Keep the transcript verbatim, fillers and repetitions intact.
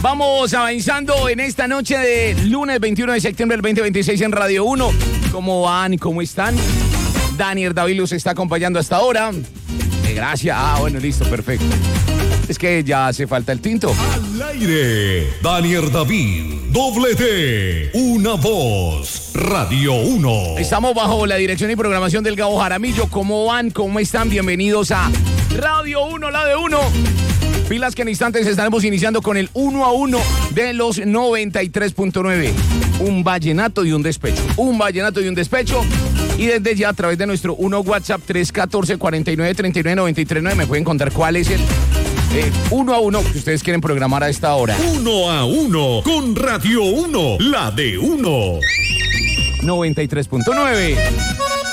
Vamos avanzando en esta noche de lunes veintiuno de septiembre del veinte veintiséis en Radio uno. ¿Cómo van? ¿Cómo están? Daniel David los está acompañando hasta ahora. Eh, gracias. Ah, bueno, listo, perfecto. Es que ya hace falta el tinto. Al aire, Daniel David, doble T, una voz, Radio uno. Estamos bajo la dirección y programación del Gabo Jaramillo. ¿Cómo van? ¿Cómo están? Bienvenidos a Radio uno, la de uno. Pilas que en instantes estaremos iniciando con el uno a uno de los noventa y tres punto nueve. Un vallenato y un despecho. Un vallenato y un despecho. Y desde ya a través de nuestro uno WhatsApp tres uno cuatro, cuatro nueve, tres nueve, nueve tres nueve me pueden contar cuál es el eh, uno a uno que ustedes quieren programar a esta hora. Uno a uno con Radio uno, la de uno. noventa y tres punto nueve.